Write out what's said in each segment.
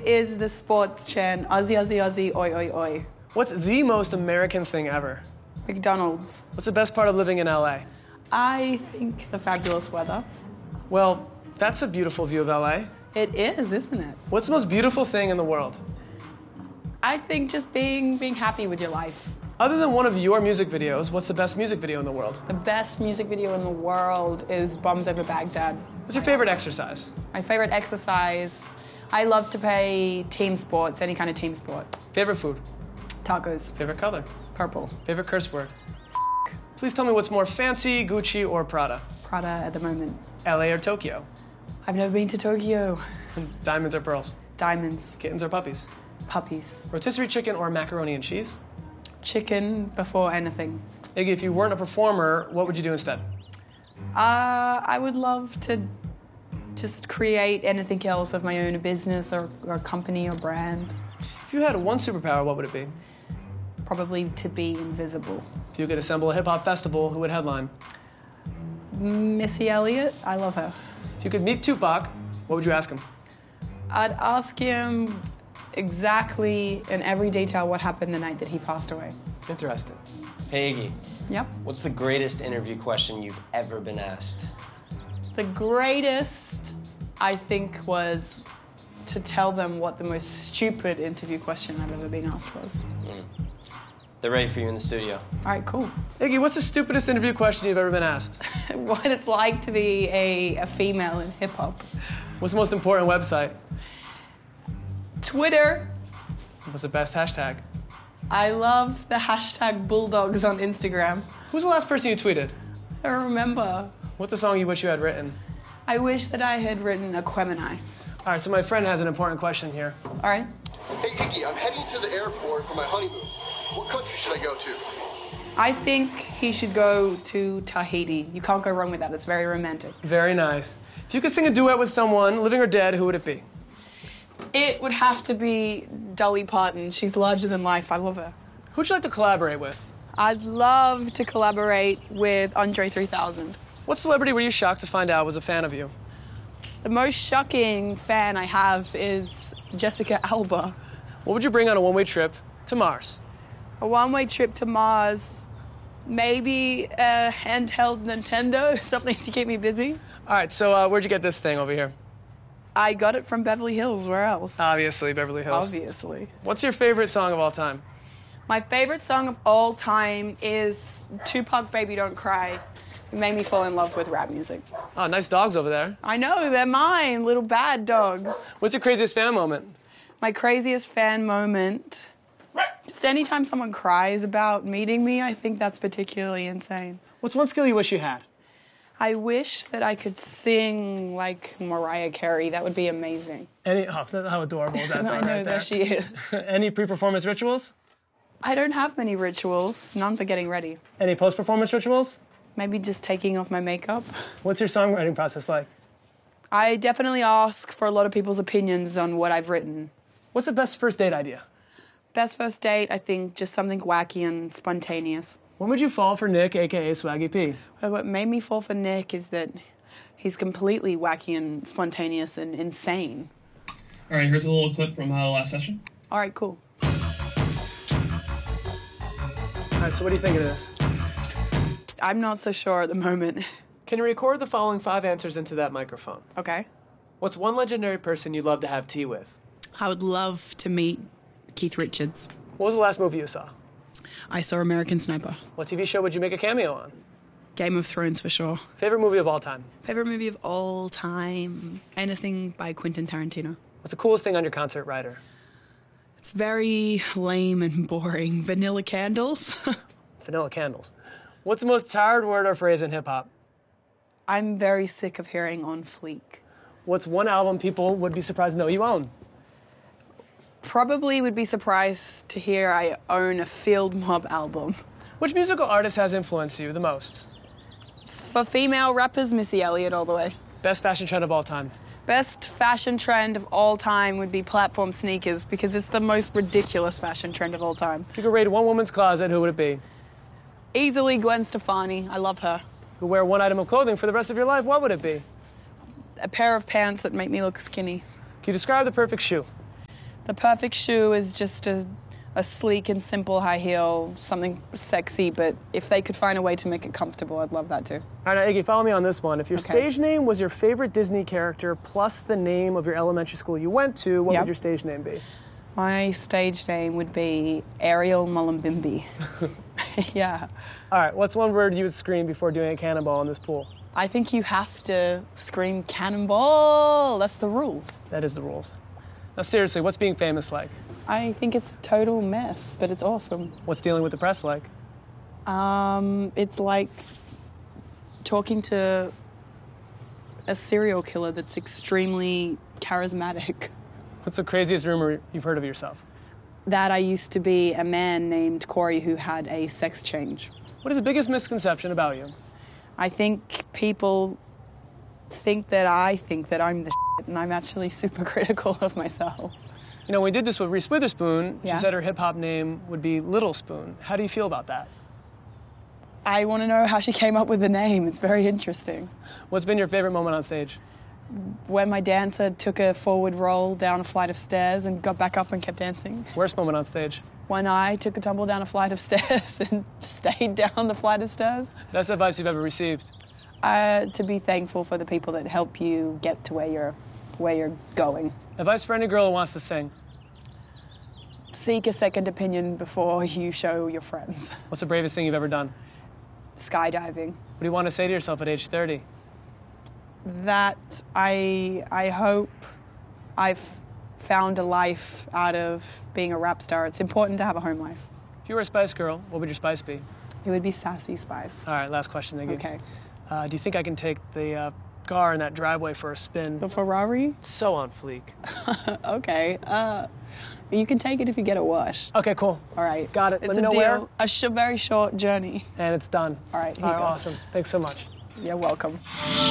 is the sports chant, Aussie, Aussie, Aussie, oi, oi, oi. What's the most American thing ever? McDonald's. What's the best part of living in LA? I think the fabulous weather. Well, that's a beautiful view of LA. It is, isn't it? What's the most beautiful thing in the world? I think just being happy with your life. Other than one of your music videos, what's the best music video in the world? The best music video in the world is Bombs Over Baghdad. What's your favorite exercise? My favorite exercise, I love to play team sports, any kind of team sport. Favorite food? Tacos. Favorite color? Purple. Favorite curse word? Please tell me what's more fancy, Gucci or Prada? Prada at the moment. LA or Tokyo? I've never been to Tokyo. Diamonds or pearls? Diamonds. Kittens or puppies? Puppies. Rotisserie chicken or macaroni and cheese? Chicken before anything. Iggy, if you weren't a performer, what would you do instead? I would love to just create anything else of my own, a business or a company or brand. If you had one superpower, what would it be? Probably to be invisible. If you could assemble a hip-hop festival, who would headline? Missy Elliott, I love her. If you could meet Tupac, what would you ask him? I'd ask him exactly in every detail what happened the night that he passed away. Interesting. Hey, Iggy. Yep. What's the greatest interview question you've ever been asked? The greatest, I think, was to tell them what the most stupid interview question I've ever been asked was. They're ready for you in the studio. All right, cool. Iggy, what's the stupidest interview question you've ever been asked? What it's like to be a female in hip-hop. What's the most important website? Twitter. What's the best hashtag? I love the hashtag Bulldogs on Instagram. Who's the last person you tweeted? I don't remember. What's a song you wish you had written? I wish that I had written Aquemini. All right, so my friend has an important question here. All right. Hey, Iggy, I'm heading to the airport for my honeymoon. What country should I go to? I think he should go to Tahiti. You can't go wrong with that. It's very romantic. Very nice. If you could sing a duet with someone, living or dead, who would it be? It would have to be Dolly Parton. She's larger than life. I love her. Who'd you like to collaborate with? I'd love to collaborate with Andre 3000. What celebrity were you shocked to find out was a fan of you? The most shocking fan I have is Jessica Alba. What would you bring on a one-way trip to Mars? A one-way trip to Mars, maybe a handheld Nintendo, something to keep me busy. All right, so where'd you get this thing over here? I got it from Beverly Hills. Where else? Obviously, Beverly Hills. Obviously. What's your favorite song of all time? My favorite song of all time is Tupac, Baby Don't Cry. It made me fall in love with rap music. Oh, nice dogs over there. I know, they're mine, little bad dogs. What's your craziest fan moment? My craziest fan moment, just anytime someone cries about meeting me, I think that's particularly insane. What's one skill you wish you had? I wish that I could sing like Mariah Carey. That would be amazing. How adorable is that? I know, there she is. Any pre-performance rituals? I don't have many rituals, none for getting ready. Any post-performance rituals? Maybe just taking off my makeup. What's your songwriting process like? I definitely ask for a lot of people's opinions on what I've written. What's the best first date idea? Best first date, I think just something wacky and spontaneous. When would you fall for Nick, a.k.a. Swaggy P? Well, what made me fall for Nick is that he's completely wacky and spontaneous and insane. All right, here's a little clip from last session. All right, cool. All right, so what do you think of this? I'm not so sure at the moment. Can you record the following 5 answers into that microphone? Okay. What's one legendary person you'd love to have tea with? I would love to meet Keith Richards. What was the last movie you saw? I saw American Sniper. What TV show would you make a cameo on? Game of Thrones for sure. Favorite movie of all time? Favorite movie of all time? Anything by Quentin Tarantino. What's the coolest thing on your concert rider? It's very lame and boring. Vanilla candles. Vanilla candles. What's the most tired word or phrase in hip-hop? I'm very sick of hearing on fleek. What's one album people would be surprised to know you own? Probably would be surprised to hear I own a Field Mob album. Which musical artist has influenced you the most? For female rappers, Missy Elliott all the way. Best fashion trend of all time? Best fashion trend of all time would be platform sneakers because it's the most ridiculous fashion trend of all time. If you could rate one woman's closet, who would it be? Easily Gwen Stefani. I love her. If you could wear one item of clothing for the rest of your life, what would it be? A pair of pants that make me look skinny. Can you describe the perfect shoe? The perfect shoe is just a sleek and simple high heel, something sexy, but if they could find a way to make it comfortable, I'd love that too. All right, now, Iggy, follow me on this one. If your Okay. stage name was your favorite Disney character plus the name of your elementary school you went to, what Yep. would your stage name be? My stage name would be Ariel Mullumbimby. Yeah. All right, what's one word you would scream before doing a cannonball in this pool? I think you have to scream cannonball. That's the rules. That is the rules. Now, seriously, what's being famous like? I think it's a total mess, but it's awesome. What's dealing with the press like? It's like talking to a serial killer that's extremely charismatic. What's the craziest rumor you've heard of yourself? That I used to be a man named Corey who had a sex change. What is the biggest misconception about you? I think people think that I'm the shit, and I'm actually super critical of myself. You know, when we did this with Reese Witherspoon, Yeah. she said her hip-hop name would be Little Spoon. How do you feel about that? I want to know how she came up with the name. It's very interesting. What's been your favorite moment on stage? When my dancer took a forward roll down a flight of stairs and got back up and kept dancing. Worst moment on stage? When I took a tumble down a flight of stairs and stayed down the flight of stairs. Best advice you've ever received? To be thankful for the people that help you get to where you're going. Advice for any girl who wants to sing? Seek a second opinion before you show your friends. What's the bravest thing you've ever done? Skydiving. What do you want to say to yourself at age 30? That I hope I've found a life out of being a rap star. It's important to have a home life. If you were a Spice Girl, what would your spice be? It would be Sassy Spice. All right, last question, Iggy. Okay. Do you think I can take the car in that driveway for a spin? The Ferrari? So on fleek. Okay. You can take it if you get a wash. Okay, cool. All right. Got it. It's Let me a know deal. where. A very short journey. And it's done. All right, here you go. Awesome. Thanks so much. You're welcome.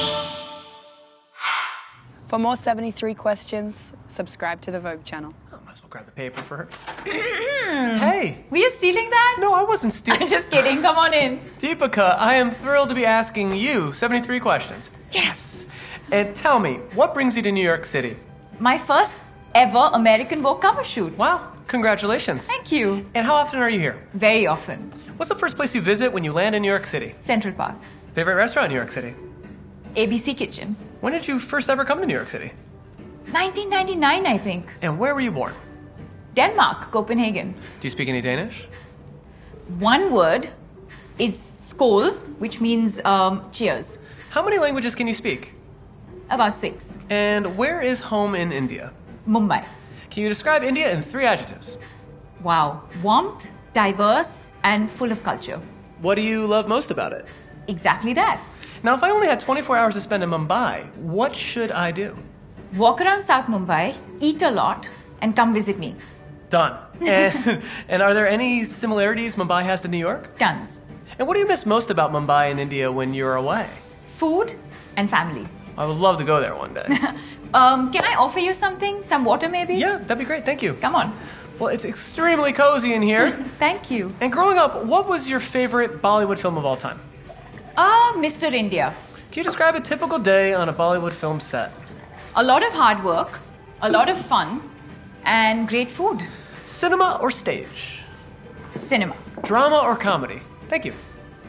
For more 73 questions, subscribe to the Vogue channel. Oh, might as well grab the paper for her. Hey! Were you stealing that? No, I wasn't stealing. I'm just kidding. Come on in. Deepika, I am thrilled to be asking you 73 questions. Yes. And tell me, what brings you to New York City? My first ever American Vogue cover shoot. Wow, congratulations. Thank you. And how often are you here? Very often. What's the first place you visit when you land in New York City? Central Park. Favorite restaurant in New York City? ABC Kitchen. When did you first ever come to New York City? 1999, I think. And where were you born? Denmark, Copenhagen. Do you speak any Danish? One word is skål, which means cheers. How many languages can you speak? About 6. And where is home in India? Mumbai. Can you describe India in 3 adjectives? Wow. Warmth, diverse, and full of culture. What do you love most about it? Exactly that. Now, if I only had 24 hours to spend in Mumbai, what should I do? Walk around South Mumbai, eat a lot, and come visit me. Done. And are there any similarities Mumbai has to New York? Tons. And what do you miss most about Mumbai and India when you're away? Food and family. I would love to go there one day. Can I offer you something? Some water maybe? Yeah, that'd be great. Thank you. Come on. Well, it's extremely cozy in here. Thank you. And growing up, what was your favorite Bollywood film of all time? Mr. India. Can you describe a typical day on a Bollywood film set? A lot of hard work, a lot of fun, and great food. Cinema or stage? Cinema. Drama or comedy? Thank you.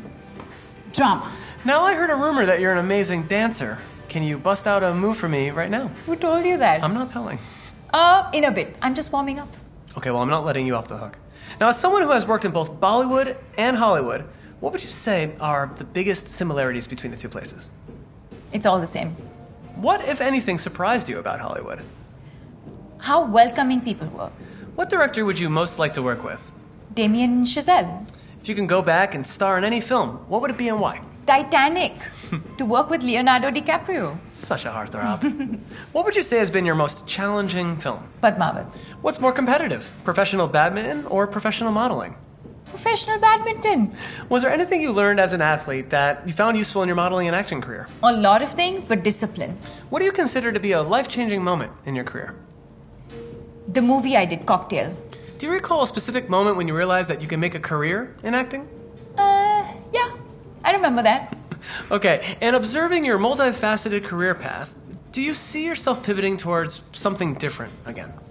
Drama. Now, I heard a rumor that you're an amazing dancer. Can you bust out a move for me right now? Who told you that? I'm not telling. In a bit. I'm just warming up. Okay, well, I'm not letting you off the hook. Now, as someone who has worked in both Bollywood and Hollywood, what would you say are the biggest similarities between the two places? It's all the same. What, if anything, surprised you about Hollywood? How welcoming people were. What director would you most like to work with? Damien Chazelle. If you can go back and star in any film, what would it be and why? Titanic. To work with Leonardo DiCaprio. Such a heartthrob. What would you say has been your most challenging film? Padmavat. What's more competitive, professional badminton or professional modeling? Professional badminton. Was there anything you learned as an athlete that you found useful in your modeling and acting career? A lot of things, but discipline. What do you consider to be a life-changing moment in your career? The movie I did, Cocktail. Do you recall a specific moment when you realized that you can make a career in acting? Yeah, I remember that. Okay, and observing your multifaceted career path, do you see yourself pivoting towards something different again?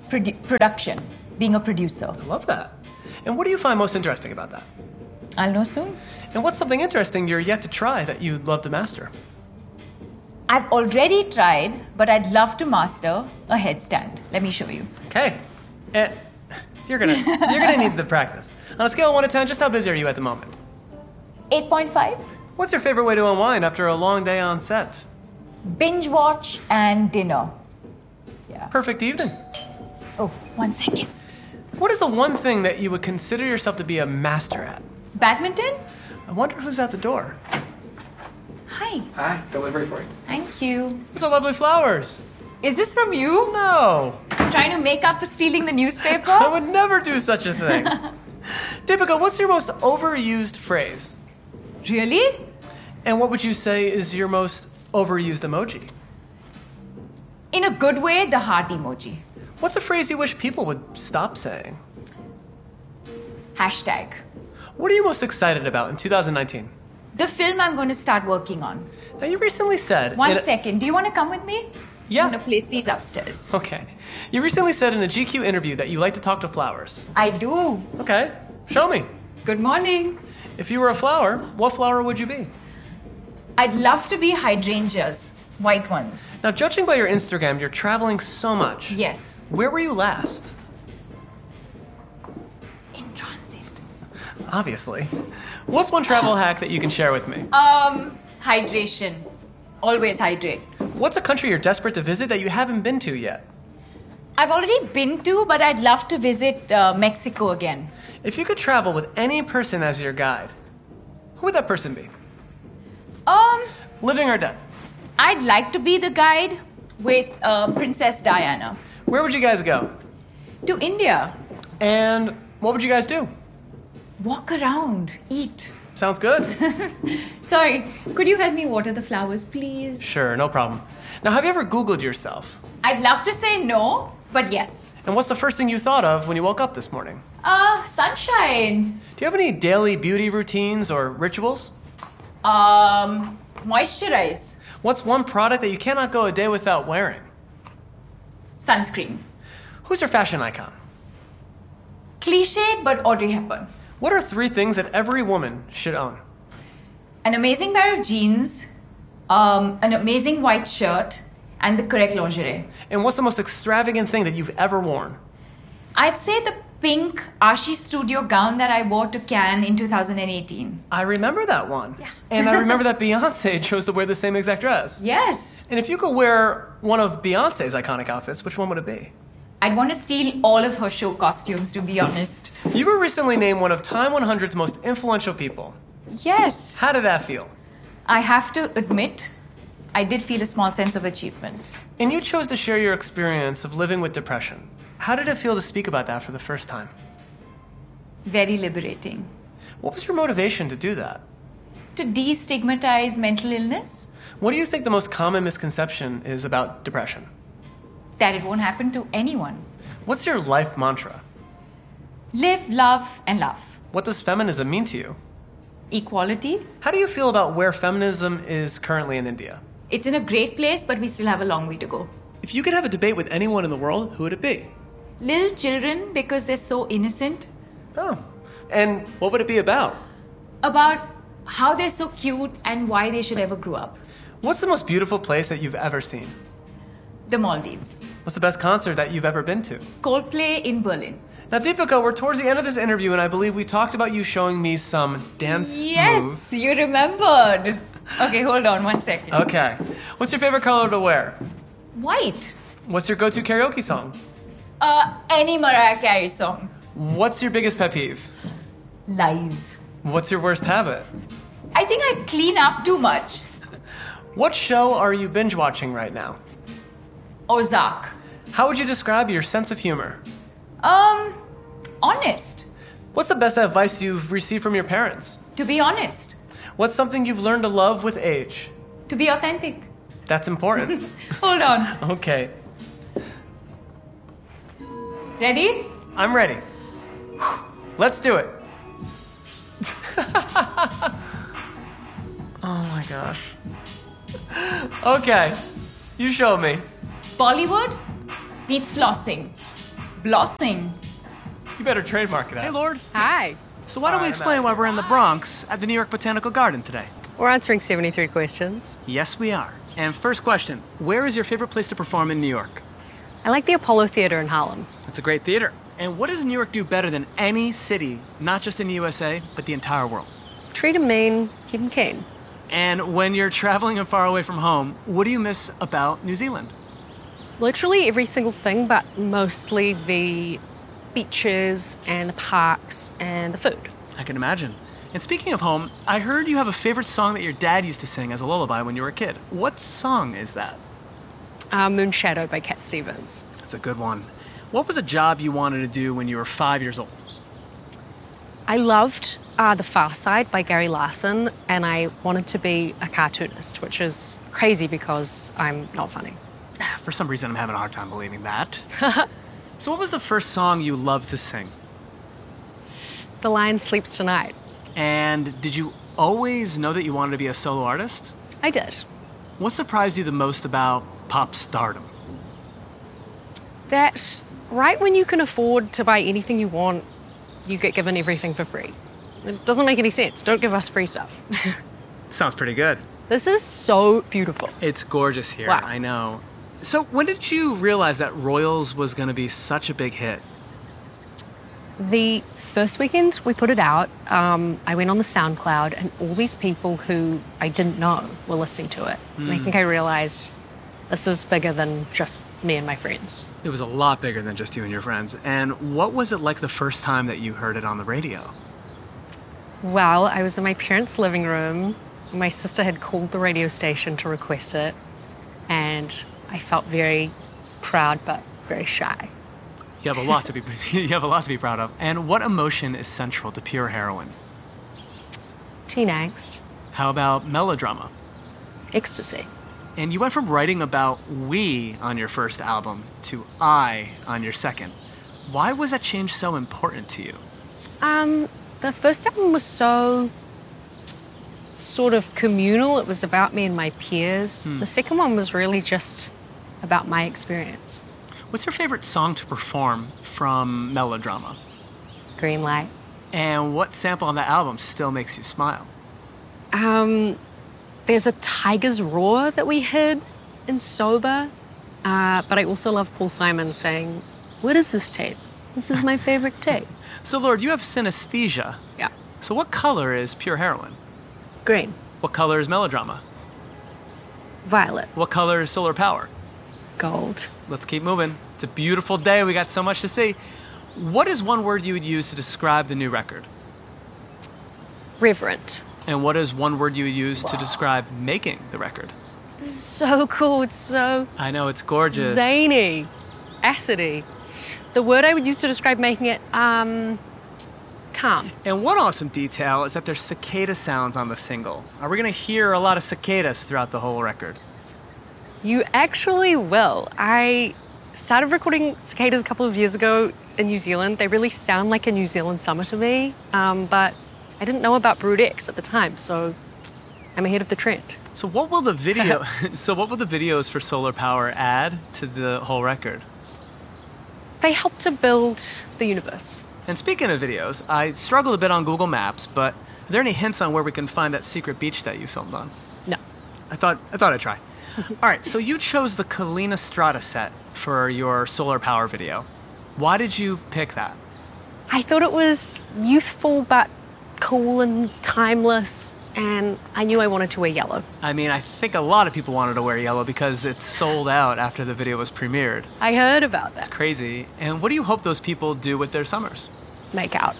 production, being a producer. I love that. And what do you find most interesting about that? I'll know soon. And what's something interesting you're yet to try that you'd love to master? I've already tried, but I'd love to master a headstand. Let me show you. Okay. You're gonna need the practice. On a scale of 1 to 10, just how busy are you at the moment? 8.5. What's your favorite way to unwind after a long day on set? Binge watch and dinner. Yeah. Perfect evening. Oh, 1 second. What is the one thing that you would consider yourself to be a master at? Badminton? I wonder who's at the door. Hi. Hi, delivery for you. Thank you. Those are lovely flowers. Is this from you? No, Trying to make up for stealing the newspaper? I would never do such a thing. Deepika, what's your most overused phrase? Really? And what would you say is your most overused emoji? In a good way, the heart emoji. What's a phrase you wish people would stop saying? Hashtag. What are you most excited about in 2019? The film I'm going to start working on. Now, you recently said... One second. Do you want to come with me? Yeah. I'm going to place these upstairs. Okay. You recently said in a GQ interview that you like to talk to flowers. I do. Okay. Show me. Good morning. If you were a flower, what flower would you be? I'd love to be hydrangeas. White ones. Now, judging by your Instagram, you're traveling so much. Yes. Where were you last? In transit. Obviously. What's one travel hack that you can share with me? Hydration. Always hydrate. What's a country you're desperate to visit that you haven't been to yet? I've already been to, but I'd love to visit Mexico again. If you could travel with any person as your guide, who would that person be? Living or dead? I'd like to be the guide with Princess Diana. Where would you guys go? To India. And what would you guys do? Walk around. Eat. Sounds good. Sorry, could you help me water the flowers, please? Sure, no problem. Now, have you ever Googled yourself? I'd love to say no, but yes. And what's the first thing you thought of when you woke up this morning? Sunshine. Do you have any daily beauty routines or rituals? Moisturize. What's one product that you cannot go a day without wearing? Sunscreen. Who's your fashion icon? Cliched, but Audrey Hepburn. What are 3 things that every woman should own? An amazing pair of jeans, an amazing white shirt, and the correct lingerie. And what's the most extravagant thing that you've ever worn? I'd say the pink Ashi Studio gown that I wore to Cannes in 2018. I remember that one. Yeah. And I remember that Beyonce chose to wear the same exact dress. Yes. And if you could wear one of Beyonce's iconic outfits, which one would it be? I'd want to steal all of her show costumes, to be honest. You were recently named one of Time 100's most influential people. Yes. How did that feel? I have to admit, I did feel a small sense of achievement. And you chose to share your experience of living with depression. How did it feel to speak about that for the first time? Very liberating. What was your motivation to do that? To destigmatize mental illness? What do you think the most common misconception is about depression? That it won't happen to anyone. What's your life mantra? Live, love, and love. What does feminism mean to you? Equality? How do you feel about where feminism is currently in India? It's in a great place, but we still have a long way to go. If you could have a debate with anyone in the world, who would it be? Little children, because they're so innocent. Oh. And what would it be about? About how they're so cute and why they should ever grow up. What's the most beautiful place that you've ever seen? The Maldives. What's the best concert that you've ever been to? Coldplay in Berlin. Now, Deepika, we're towards the end of this interview, and I believe we talked about you showing me some dance moves. Yes, you remembered. Okay, hold on 1 second. Okay. What's your favorite color to wear? White. What's your go-to karaoke song? Any Mariah Carey song. What's your biggest pet peeve? Lies. What's your worst habit? I think I clean up too much. What show are you binge watching right now? Ozark. How would you describe your sense of humor? Honest. What's the best advice you've received from your parents? To be honest. What's something you've learned to love with age? To be authentic. That's important. Hold on. Okay. Ready? I'm ready. Let's do it. Oh my gosh. Okay. You show me. Bollywood meets flossing. Blossing. You better trademark that. Hey, Lord. Hi. So why don't we explain why we're in the Bronx at the New York Botanical Garden today? We're answering 73 questions. Yes, we are. And first question, where is your favorite place to perform in New York? I like the Apollo Theater in Harlem. It's a great theater. And what does New York do better than any city, not just in the USA, but the entire world? Treat 'em mean, keep 'em keen. And when you're traveling and far away from home, what do you miss about New Zealand? Literally every single thing, but mostly the beaches and the parks and the food. I can imagine. And speaking of home, I heard you have a favorite song that your dad used to sing as a lullaby when you were a kid. What song is that? Moonshadow by Cat Stevens. That's a good one. What was a job you wanted to do when you were 5 years old? I loved The Far Side by Gary Larson, and I wanted to be a cartoonist, which is crazy because I'm not funny. For some reason, I'm having a hard time believing that. So what was the first song you loved to sing? The Lion Sleeps Tonight. And did you always know that you wanted to be a solo artist? I did. What surprised you the most about pop stardom? That right when you can afford to buy anything you want, you get given everything for free. It doesn't make any sense. Don't give us free stuff. Sounds pretty good. This is so beautiful. It's gorgeous here, Wow. I know. So when did you realize that Royals was going to be such a big hit? The first weekend we put it out, I went on the SoundCloud and all these people who I didn't know were listening to it. And I think I realized this is bigger than just me and my friends. It was a lot bigger than just you and your friends. And what was it like the first time that you heard it on the radio? Well, I was in my parents' living room. My sister had called the radio station to request it, and I felt very proud but very shy. You have a lot to be you have a lot to be proud of. And what emotion is central to Pure Heroine? Teen angst, How about melodrama? ecstasy. And you went from writing about we on your first album to I on your second. Why was that change so important to you? The first album was so sort of communal. It was about me and my peers. The second one was really just about my experience. What's your favorite song to perform from Melodrama? Green light. And what sample on that album still makes you smile? There's a tiger's roar that we hid in Sober, but I also love Paul Simon saying, "What is this tape? This is my favorite tape." So, Lord, you have synesthesia. Yeah. So what color is Pure Heroine? Green. What color is Melodrama? Violet. What color is Solar Power? Gold. Let's keep moving. It's a beautiful day. We got so much to see. What is one word you would use to describe the new record? Reverent. And what is one word you would use to describe making the record? This is so cool. It's so I know, it's gorgeous. zany, acidy. The word I would use to describe making it, calm. And one awesome detail is that there's cicada sounds on the single. Are we going to hear a lot of cicadas throughout the whole record? You actually will. I started recording cicadas a couple of years ago in New Zealand. They really sound like a New Zealand summer to me, but I didn't know about Brood X at the time, so I'm ahead of the trend. So what will the video what will the videos for Solar Power add to the whole record? They help to build the universe. And speaking of videos, I struggled a bit on Google Maps, but are there any hints on where we can find that secret beach that you filmed on? No. I thought I'd try. All right, so you chose the Kalina Strata set for your Solar Power video. Why did you pick that? I thought it was youthful but cool and timeless, and I knew I wanted to wear yellow. I mean, I think a lot of people wanted to wear yellow because it's sold out after the video was premiered. I heard about that. Crazy. And what do you hope those people do with their summers? Make out.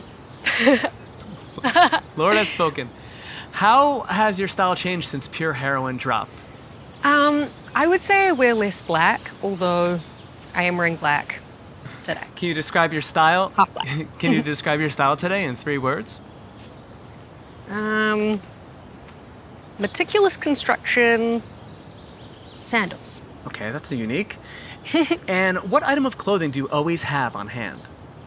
Lord has spoken. How has your style changed since Pure Heroine dropped? I would say I wear less black, although I am wearing black today. Can you describe your style? Half black. Can you describe your style today in 3 words? Meticulous construction, sandals. Okay, that's unique. And what item of clothing do you always have on hand?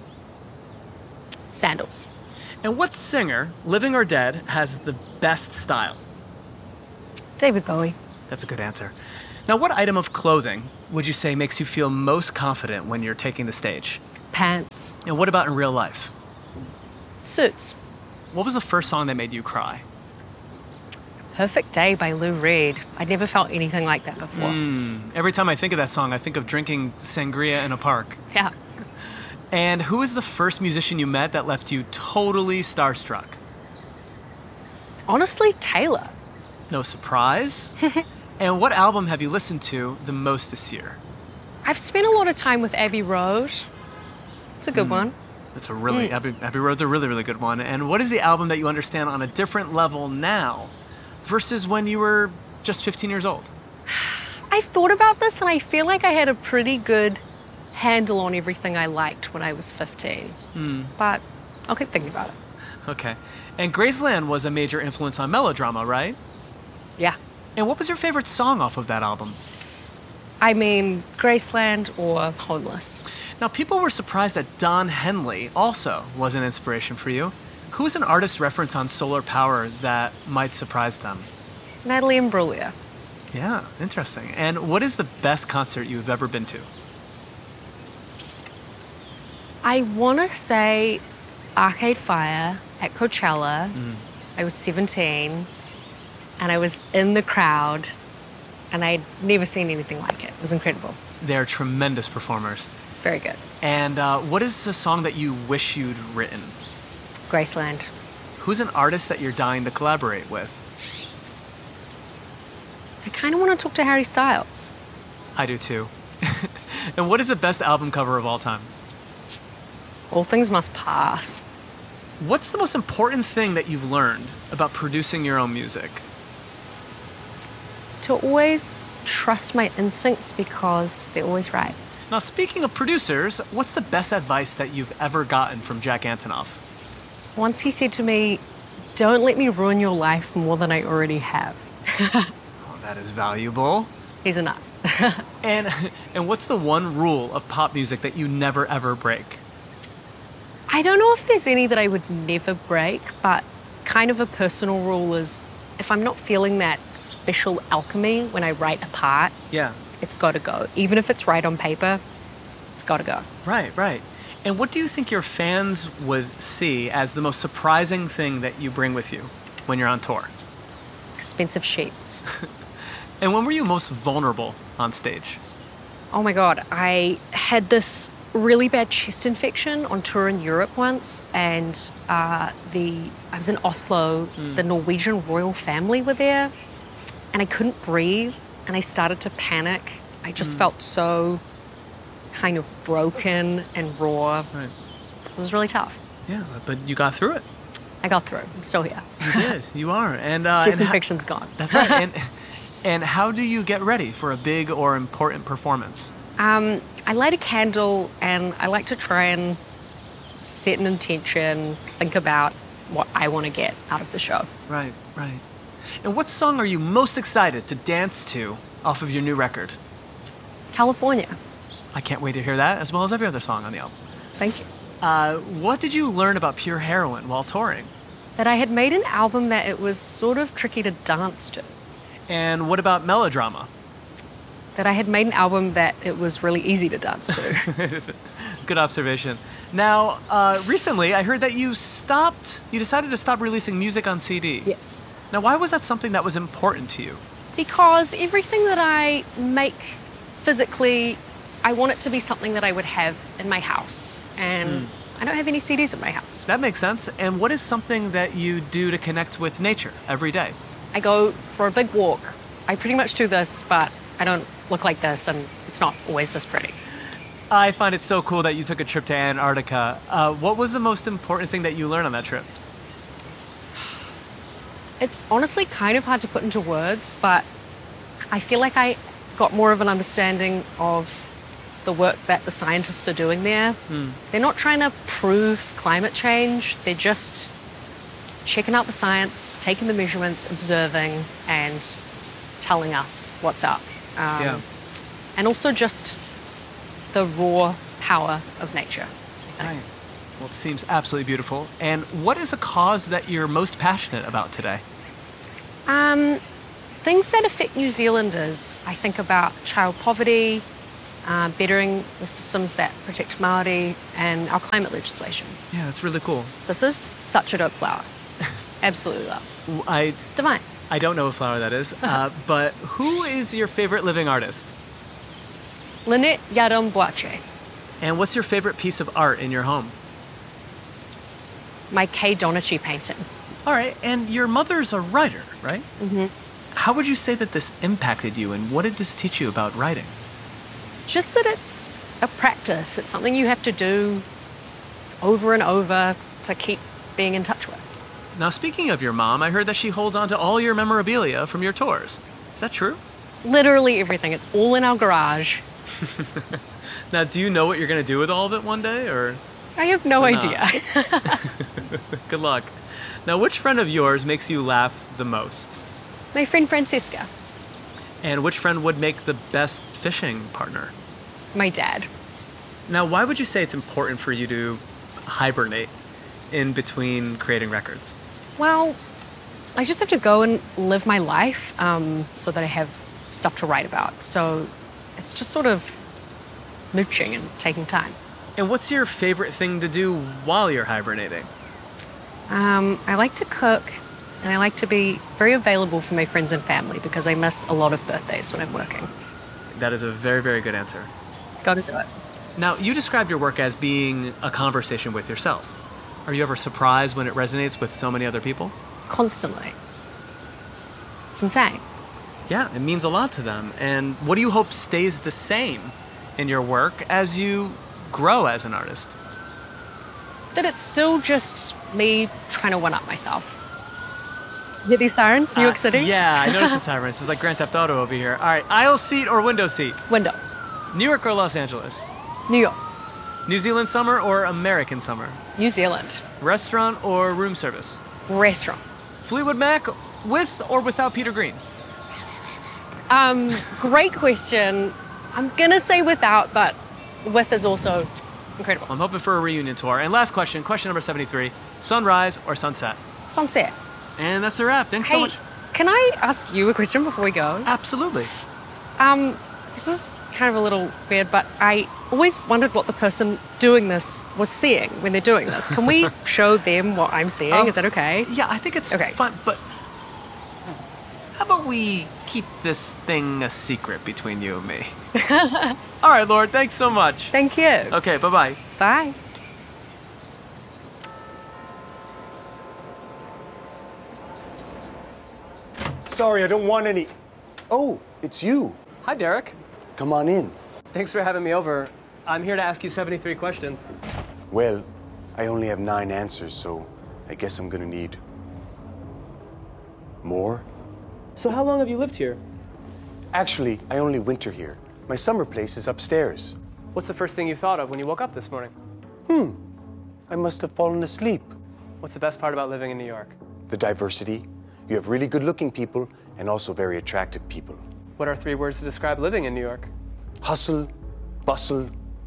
Sandals. And what singer, living or dead, has the best style? David Bowie. That's a good answer. Now, what item of clothing would you say makes you feel most confident when you're taking the stage? Pants. And what about in real life? Suits. What was the first song that made you cry? Perfect Day by Lou Reed. I'd never felt anything like that before. Every time I think of that song, I think of drinking sangria in a park. Yeah. And who was the first musician you met that left you totally starstruck? Honestly, Taylor. No surprise? And what album have you listened to the most this year? I've spent a lot of time with Abbey Road. It's a good one. That's a really, Abbey Road's a really, really good one. And what is the album that you understand on a different level now versus when you were just 15 years old? I've thought about this and I feel like I had a pretty good handle on everything I liked when I was 15. But I'll keep thinking about it. Okay. And Graceland was a major influence on melodrama, right? Yeah. And what was your favorite song off of that album? I mean, Graceland or Homeless. Now, people were surprised that Don Henley also was an inspiration for you. Who is an artist reference on solar power that might surprise them? Natalie Imbruglia. Yeah, interesting. And what is the best concert you've ever been to? I want to say Arcade Fire at Coachella. I was 17 and I was in the crowd and I'd never seen anything like it. It was incredible. They're tremendous performers. Very good. And what is a song that you wish you'd written? Graceland. Who's an artist that you're dying to collaborate with? I kind of want to talk to Harry Styles. I do too. And what is the best album cover of all time? All Things Must Pass. What's the most important thing that you've learned about producing your own music? To always trust my instincts because they're always right. Now, speaking of producers, what's the best advice that you've ever gotten from Jack Antonoff? Once he said to me, "Don't let me ruin your life more than I already have." Oh, that is valuable. He's a nut. And what's the one rule of pop music that you never ever break? I don't know if there's any that I would never break, but kind of a personal rule is if I'm not feeling that special alchemy when I write a part, Yeah. it's got to go. Even if it's right on paper, it's got to go. Right, right. And what do you think your fans would see as the most surprising thing that you bring with you when you're on tour? Expensive sheets. And when were you most vulnerable on stage? Oh my God, I had this really bad chest infection on tour in Europe once, and I was in Oslo. The Norwegian royal family were there, and I couldn't breathe, and I started to panic. I just felt so kind of broken and raw. Right. It was really tough. Yeah, but you got through it. I got through. I'm still here. You did. You are. And Chest infection's gone. That's right. And how do you get ready for a big or important performance? I light a candle and I like to try and set an intention, think about what I want to get out of the show. Right, right. And what song are you most excited to dance to off of your new record? California. I can't wait to hear that, as well as every other song on the album. Thank you. What did you learn about Pure Heroin while touring? That I had made an album that it was sort of tricky to dance to. And what about Melodrama? That I had made an album that it was really easy to dance to. Good observation. Now, recently I heard that you decided to stop releasing music on CD. Yes. Now, why was that something that was important to you? Because everything that I make physically, I want it to be something that I would have in my house. And I don't have any CDs in my house. That makes sense. And what is something that you do to connect with nature every day? I go for a big walk. I pretty much do this, but I don't look like this, and it's not always this pretty. I find it so cool that you took a trip to Antarctica. What was the most important thing that you learned on that trip? It's honestly kind of hard to put into words, but I feel like I got more of an understanding of the work that the scientists are doing there. They're not trying to prove climate change. They're just checking out the science, taking the measurements, observing, and telling us what's up. And also just the raw power of nature. Right. Well, it seems absolutely beautiful. And what is a cause that you're most passionate about today? Things that affect New Zealanders. I think about child poverty, bettering the systems that protect Māori and our climate legislation. Yeah, that's really cool. This is such a dope flower. Absolutely love. Divine. I don't know what flower that is, but who is your favorite living artist? Lynette Yaram-Boakye. And what's your favorite piece of art in your home? My Kay Donichi painting. All right, and your mother's a writer, right? Mm-hmm. How would you say that this impacted you, and what did this teach you about writing? Just that it's a practice. It's something you have to do over and over to keep being in touch with. Now, speaking of your mom, I heard that she holds on to all your memorabilia from your tours. Is that true? Literally everything. It's all in our garage. Now, do you know what you're going to do with all of it one day, or? I have no idea. Good luck. Now, which friend of yours makes you laugh the most? My friend Francesca. And which friend would make the best fishing partner? My dad. Now, why would you say it's important for you to hibernate in between creating records? Well, I just have to go and live my life so that I have stuff to write about. So it's just sort of mooching and taking time. And what's your favorite thing to do while you're hibernating? I like to cook, and I like to be very available for my friends and family because I miss a lot of birthdays when I'm working. That is a very, very good answer. Gotta do it. Now, you described your work as being a conversation with yourself. Are you ever surprised when it resonates with so many other people? Constantly. It's insane. Yeah, it means a lot to them. And what do you hope stays the same in your work as you grow as an artist? That it's still just me trying to one-up myself. You hear these sirens, New York City? Yeah, I noticed the sirens. It's like Grand Theft Auto over here. All right, aisle seat or window seat? Window. New York or Los Angeles? New York. New Zealand summer or American summer? New Zealand. Restaurant or room service? Restaurant. Fleetwood Mac with or without Peter Green? Great question. I'm gonna say without, but with is also incredible. I'm hoping for a reunion tour. And last question, question number 73. Sunrise or sunset? Sunset. And that's a wrap. Thanks so much. Can I ask you a question before we go? Absolutely. This is kind of a little weird, but I always wondered what the person doing this was seeing when they're doing this. Can we show them what I'm seeing? Is that okay? Yeah, I think it's okay. Fine, but how about we keep this thing a secret between you and me? All right, Lord, thanks so much. Thank you. Okay, bye-bye. Bye. Sorry, I don't want any. Oh, it's you. Hi, Derek. Come on in. Thanks for having me over. I'm here to ask you 73 questions. Well, I only have 9 answers, so I guess I'm gonna need more. So how long have you lived here? Actually, I only winter here. My summer place is upstairs. What's the first thing you thought of when you woke up this morning? I must have fallen asleep. What's the best part about living in New York? The diversity. You have really good-looking people and also very attractive people. What are 3 words to describe living in New York? Hustle, bustle,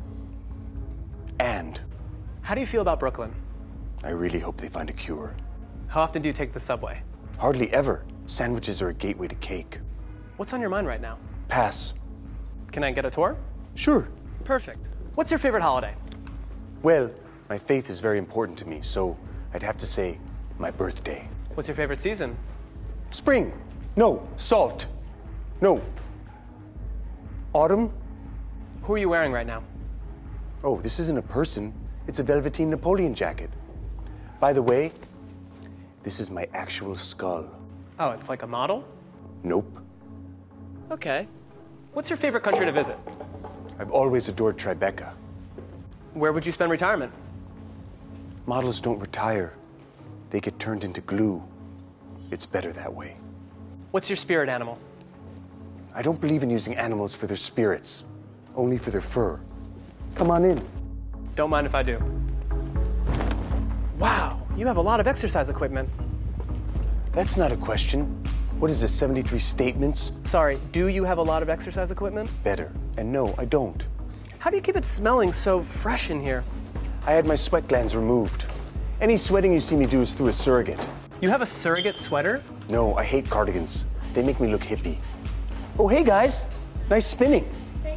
and. How do you feel about Brooklyn? I really hope they find a cure. How often do you take the subway? Hardly ever. Sandwiches are a gateway to cake. What's on your mind right now? Pass. Can I get a tour? Sure. Perfect. What's your favorite holiday? Well, my faith is very important to me, so I'd have to say my birthday. What's your favorite season? Spring. No. Salt. No. Autumn. Who are you wearing right now? Oh, this isn't a person. It's a Velveteen Napoleon jacket. By the way, this is my actual skull. Oh, it's like a model? Nope. Okay. What's your favorite country to visit? I've always adored Tribeca. Where would you spend retirement? Models don't retire. They get turned into glue. It's better that way. What's your spirit animal? I don't believe in using animals for their spirits, only for their fur. Come on in. Don't mind if I do. Wow, you have a lot of exercise equipment. That's not a question. What is this, 73 statements? Sorry, do you have a lot of exercise equipment? Better. And no, I don't. How do you keep it smelling so fresh in here? I had my sweat glands removed. Any sweating you see me do is through a surrogate. You have a surrogate sweater? No, I hate cardigans. They make me look hippie. Oh, hey guys. Nice spinning. Thank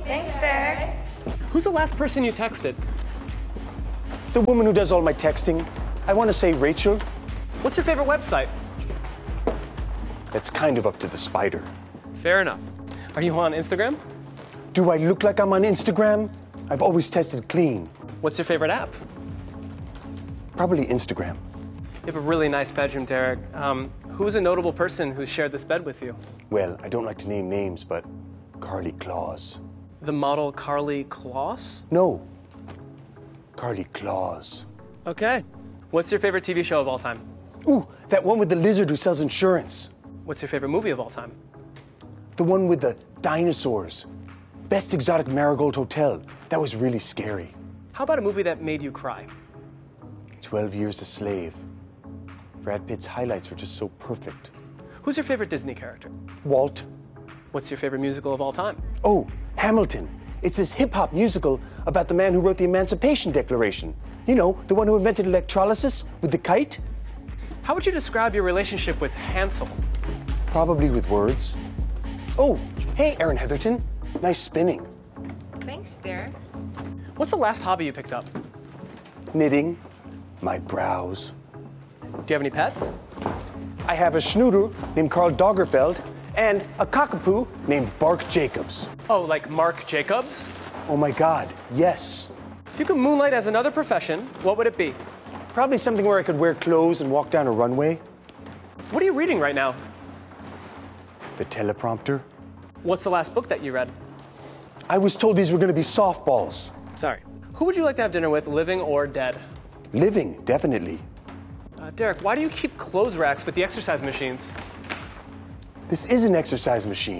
Thanks, Derek. Who's the last person you texted? The woman who does all my texting. I want to say Rachel. What's your favorite website? That's kind of up to the spider. Fair enough. Are you on Instagram? Do I look like I'm on Instagram? I've always tested clean. What's your favorite app? Probably Instagram. You have a really nice bedroom, Derek. Who's a notable person who's shared this bed with you? Well, I don't like to name names, but Carly Claus. The model Carly Claus? No. Carly Claus. Okay. What's your favorite TV show of all time? Ooh, that one with the lizard who sells insurance. What's your favorite movie of all time? The one with the dinosaurs. Best Exotic Marigold Hotel. That was really scary. How about a movie that made you cry? 12 Years a Slave. Brad Pitt's highlights were just so perfect. Who's your favorite Disney character? Walt. What's your favorite musical of all time? Oh, Hamilton. It's this hip-hop musical about the man who wrote the Emancipation Declaration. You know, the one who invented electrolysis with the kite? How would you describe your relationship with Hansel? Probably with words. Oh, hey, Aaron Heatherton. Nice spinning. Thanks, Derek. What's the last hobby you picked up? Knitting. My brows. Do you have any pets? I have a schnoodle named Karl Doggerfeld and a cockapoo named Bark Jacobs. Oh, like Mark Jacobs? Oh my God, yes. If you could moonlight as another profession, what would it be? Probably something where I could wear clothes and walk down a runway. What are you reading right now? The teleprompter. What's the last book that you read? I was told these were going to be softballs. Sorry. Who would you like to have dinner with, living or dead? Living, definitely. Derek, why do you keep clothes racks with the exercise machines? This is an exercise machine.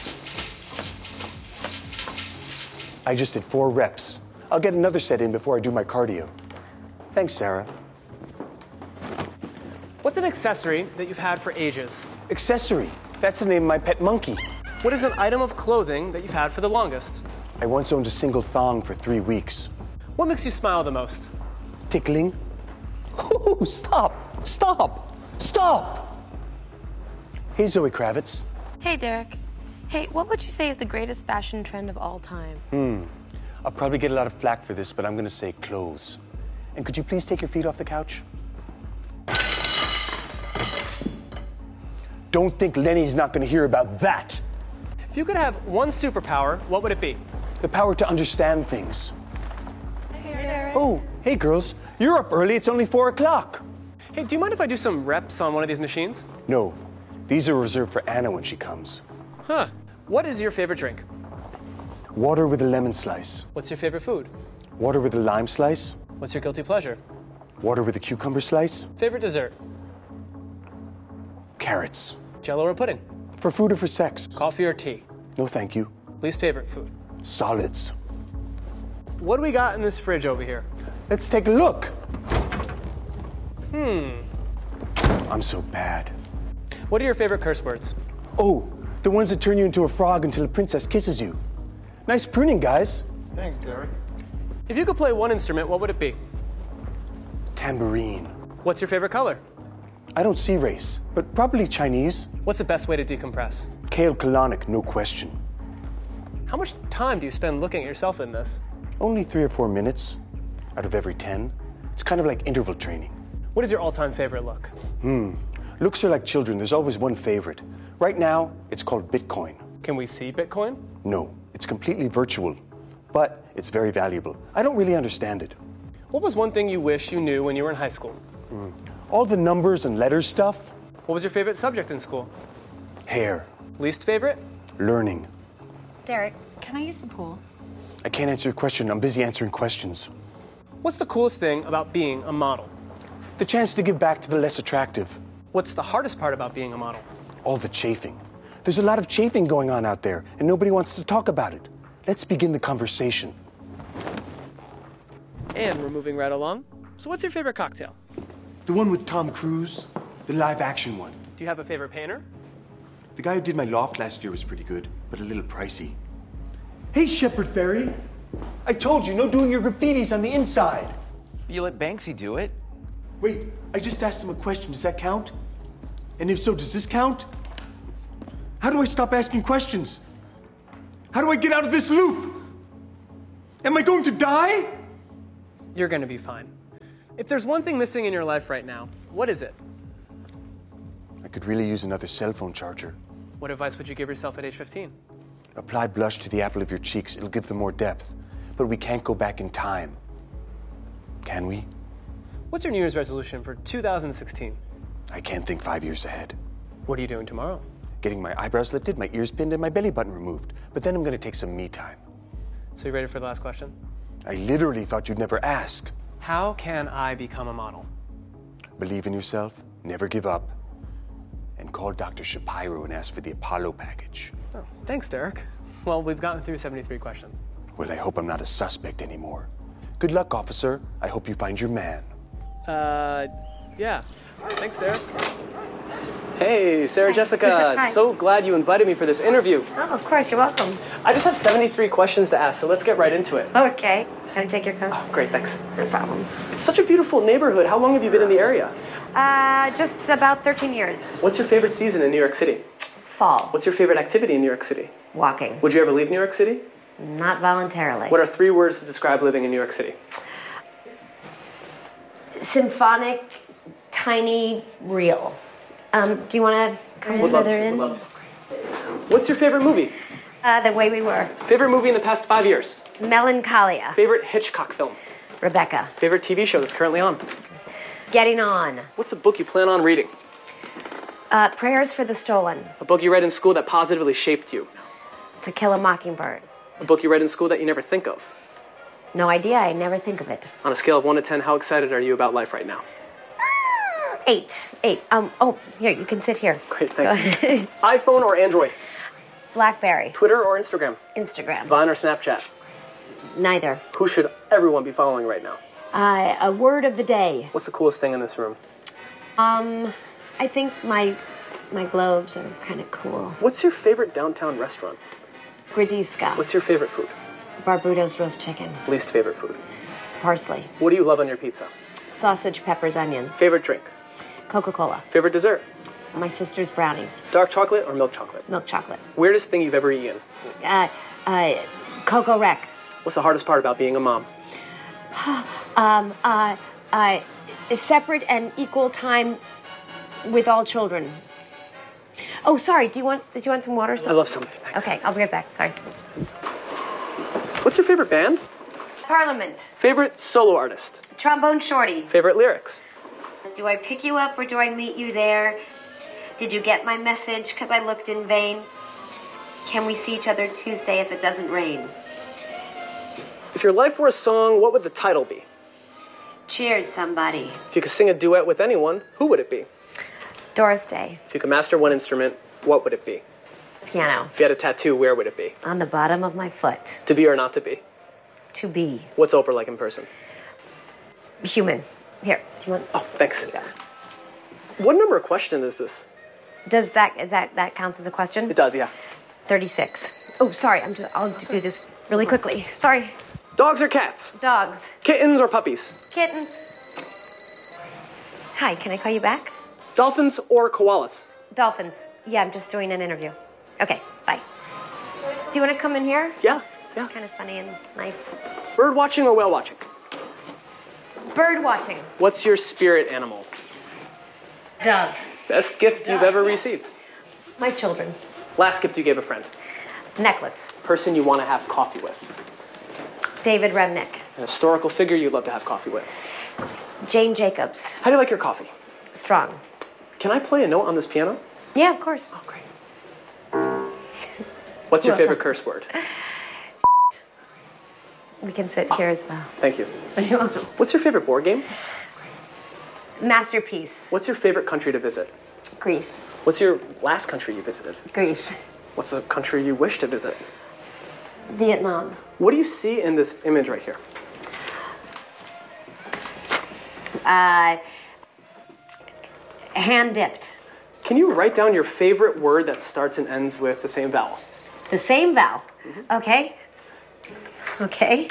I just did 4 reps. I'll get another set in before I do my cardio. Thanks, Sarah. What's an accessory that you've had for ages? Accessory. That's the name of my pet monkey. What is an item of clothing that you've had for the longest? I once owned a single thong for 3 weeks. What makes you smile the most? Tickling. Ooh, stop! Stop! Stop! Hey, Zoe Kravitz. Hey, Derek. Hey, what would you say is the greatest fashion trend of all time? I'll probably get a lot of flack for this, but I'm gonna say clothes. And could you please take your feet off the couch? Don't think Lenny's not gonna hear about that. If you could have one superpower, what would it be? The power to understand things. Hey, Derek. Oh, hey girls, you're up early, it's only 4 o'clock. Hey, do you mind if I do some reps on one of these machines? No, these are reserved for Anna when she comes. Huh. What is your favorite drink? Water with a lemon slice. What's your favorite food? Water with a lime slice. What's your guilty pleasure? Water with a cucumber slice. Favorite dessert? Carrots. Jello or pudding? For food or for sex? Coffee or tea? No, thank you. Least favorite food? Solids. What do we got in this fridge over here? Let's take a look. I'm so bad. What are your favorite curse words? Oh, the ones that turn you into a frog until a princess kisses you. Nice pruning, guys. Thanks, Derek. If you could play one instrument, what would it be? Tambourine. What's your favorite color? I don't see race, but probably Chinese. What's the best way to decompress? Kale colonic, no question. How much time do you spend looking at yourself in this? Only 3 or 4 minutes out of every 10. It's kind of like interval training. What is your all-time favorite look? Looks are like children. There's always one favorite. Right now, it's called Bitcoin. Can we see Bitcoin? No, it's completely virtual, but it's very valuable. I don't really understand it. What was one thing you wish you knew when you were in high school? All the numbers and letters stuff. What was your favorite subject in school? Hair. Least favorite? Learning. Derek, can I use the pool? I can't answer your question. I'm busy answering questions. What's the coolest thing about being a model? The chance to give back to the less attractive. What's the hardest part about being a model? All the chafing. There's a lot of chafing going on out there, and nobody wants to talk about it. Let's begin the conversation. And we're moving right along. So what's your favorite cocktail? The one with Tom Cruise, the live-action one. Do you have a favorite painter? The guy who did my loft last year was pretty good, but a little pricey. Hey, Shepard Fairey. I told you, no doing your graffitis on the inside. You let Banksy do it. Wait, I just asked him a question. Does that count? And if so, does this count? How do I stop asking questions? How do I get out of this loop? Am I going to die? You're gonna be fine. If there's one thing missing in your life right now, what is it? I could really use another cell phone charger. What advice would you give yourself at age 15? Apply blush to the apple of your cheeks. It'll give them more depth. But we can't go back in time. Can we? What's your New Year's resolution for 2016? I can't think 5 years ahead. What are you doing tomorrow? Getting my eyebrows lifted, my ears pinned, and my belly button removed. But then I'm going to take some me time. So you ready for the last question? I literally thought you'd never ask. How can I become a model? Believe in yourself, never give up, and call Dr. Shapiro and ask for the Apollo package. Oh, thanks, Derek. Well, we've gotten through 73 questions. Well, I hope I'm not a suspect anymore. Good luck, officer. I hope you find your man. Yeah. Thanks, Derek. Hey, Sarah Jessica. Hi. So glad you invited me for this interview. Oh, of course, you're welcome. I just have 73 questions to ask, so let's get right into it. Okay. Can I take your coat? Oh, great, thanks. No problem. It's such a beautiful neighborhood. How long have you been in the area? Just about 13 years. What's your favorite season in New York City? Fall. What's your favorite activity in New York City? Walking. Would you ever leave New York City? Not voluntarily. What are 3 words to describe living in New York City? Symphonic, tiny, real. Do you want to come Would love further to, in? would love to. What's your favorite movie? The Way We Were. Favorite movie in the past 5 years? Melancholia. Favorite Hitchcock film? Rebecca. Favorite TV show that's currently on? Getting On. What's a book you plan on reading? Prayers for the Stolen. A book you read in school that positively shaped you? To Kill a Mockingbird. A book you read in school that you never think of? No idea. I never think of it. On a scale of 1 to 10, how excited are you about life right now? 8. Here, you can sit here. Great, thanks. iPhone or Android? BlackBerry. Twitter or Instagram? Instagram. Vine or Snapchat? Neither. Who should everyone be following right now? A word of the day. What's the coolest thing in this room? I think my globes are kind of cool. What's your favorite downtown restaurant? Gradiska. What's your favorite food? Barbudos roast chicken. Least favorite food? Parsley. What do you love on your pizza? Sausage, peppers, onions. Favorite drink? Coca-Cola. Favorite dessert? My sister's brownies. Dark chocolate or milk chocolate? Milk chocolate. Weirdest thing you've ever eaten? Coco Rec. What's the hardest part about being a mom? Separate and equal time with all children. Oh, sorry. Did you want some water? I love somebody. Thanks. Okay, I'll be right back. Sorry. What's your favorite band? Parliament. Favorite solo artist? Trombone Shorty. Favorite lyrics? Do I pick you up or do I meet you there? Did you get my message? Because I looked in vain. Can we see each other Tuesday if it doesn't rain? If your life were a song, what would the title be? Cheers, somebody. If you could sing a duet with anyone, who would it be? Doris Day. If you could master one instrument, what would it be? Piano. If you had a tattoo, where would it be? On the bottom of my foot. To be or not to be? To be. What's Oprah like in person? Human. Here, do you want? Oh, thanks. What number of question is this? Does that counts as a question? It does, yeah. 36. Oh, sorry. I'll do this really quickly. Sorry. Dogs or cats? Dogs. Kittens or puppies? Kittens. Hi, can I call you back? Dolphins or koalas? Dolphins. Yeah, I'm just doing an interview. Okay, bye. Do you want to come in here? Yes. Yeah. Kind of sunny and nice. Bird watching or whale watching? Bird watching. What's your spirit animal? Dove. Best gift you've ever received? My children. Last gift you gave a friend? Necklace. Person you want to have coffee with? David Remnick. An historical figure you'd love to have coffee with? Jane Jacobs. How do you like your coffee? Strong. Can I play a note on this piano? Yeah, of course. Oh, great. What's your favorite curse word? We can sit here as well. Thank you. You're welcome. What's your favorite board game? Masterpiece. What's your favorite country to visit? Greece. What's your last country you visited? Greece. What's a country you wish to visit? Vietnam. What do you see in this image right here? Hand dipped. Can you write down your favorite word that starts and ends with the same vowel? The same vowel. Mm-hmm. Okay. Okay.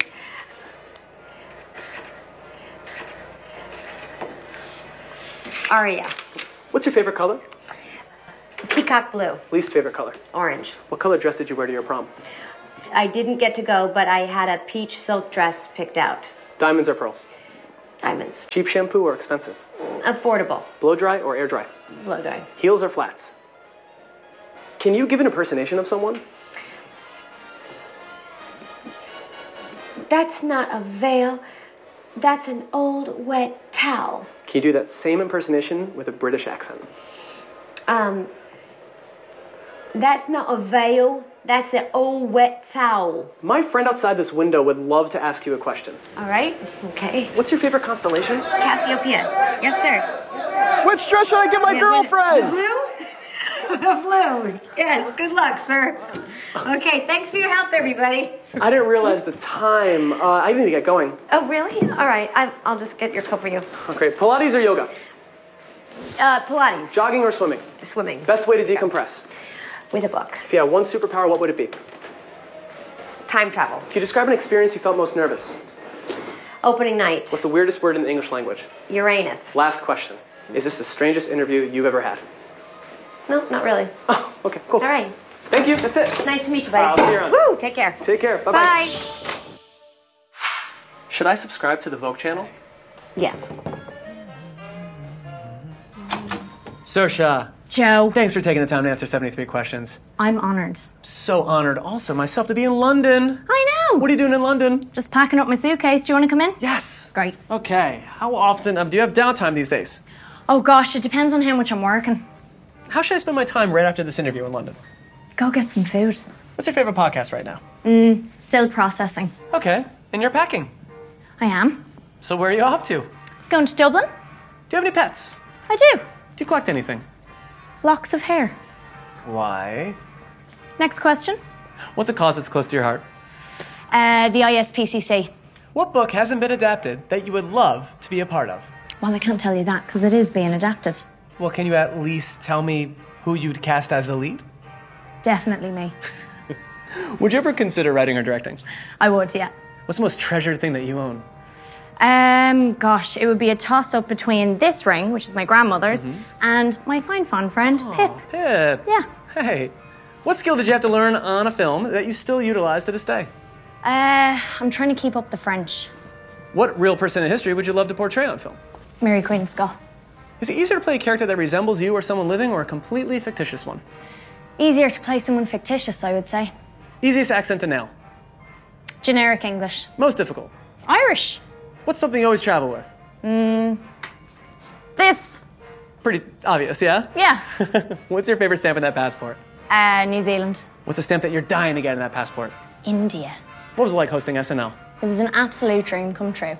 Aria. What's your favorite color? Peacock blue. Least favorite color? Orange. What color dress did you wear to your prom? I didn't get to go, but I had a peach silk dress picked out. Diamonds or pearls? Diamonds. Cheap shampoo or expensive? Affordable. Blow dry or air dry? Blow dry. Heels or flats? Can you give an impersonation of someone? That's not a veil. That's an old wet towel. Can you do that same impersonation with a British accent? That's not a veil. That's an old wet towel. My friend outside this window would love to ask you a question. All right. Okay. What's your favorite constellation? Cassiopeia. Yes, sir. Which dress should I get my girlfriend? The blue? The blue. Yes. Good luck, sir. Okay. Thanks for your help, everybody. I didn't realize the time. I need to get going. Oh, really? All right. I'll just get your coat for you. Okay. Pilates or yoga? Pilates. Jogging or swimming? Swimming. Best way to decompress? With a book. If you had one superpower, what would it be? Time travel. Can you describe an experience you felt most nervous? Opening night. What's the weirdest word in the English language? Uranus. Last question. Is this the strangest interview you've ever had? No, not really. Oh, okay, cool. All right. Thank you. That's it. Nice to meet you, buddy. I'll see you around. Woo! Take care. Take care. Bye-bye. Bye. Should I subscribe to the Vogue channel? Yes. Saoirse. Joe. Thanks for taking the time to answer 73 questions. I'm honored. So honored also myself to be in London. I know. What are you doing in London? Just packing up my suitcase. Do you want to come in? Yes. Great. Okay. How often do you have downtime these days? Oh gosh, it depends on how much I'm working. How should I spend my time right after this interview in London? Go get some food. What's your favorite podcast right now? Still processing. Okay. And you're packing. I am. So where are you off to? Going to Dublin? Do you have any pets? I do. Do you collect anything? Locks of hair. Why? Next question. What's a cause that's close to your heart? The ISPCC. What book hasn't been adapted that you would love to be a part of? Well, I can't tell you that because it is being adapted. Well, can you at least tell me who you'd cast as the lead? Definitely me. Would you ever consider writing or directing? I would, yeah. What's the most treasured thing that you own? Gosh, it would be a toss-up between this ring, which is my grandmother's, and my fine friend, Pip. Pip. Yeah. Hey, what skill did you have to learn on a film that you still utilize to this day? I'm trying to keep up the French. What real person in history would you love to portray on film? Mary Queen of Scots. Is it easier to play a character that resembles you or someone living, or a completely fictitious one? Easier to play someone fictitious, I would say. Easiest accent to nail? Generic English. Most difficult? Irish. What's something you always travel with? This. Pretty obvious, yeah? Yeah. What's your favorite stamp in that passport? New Zealand. What's a stamp that you're dying to get in that passport? India. What was it like hosting SNL? It was an absolute dream come true.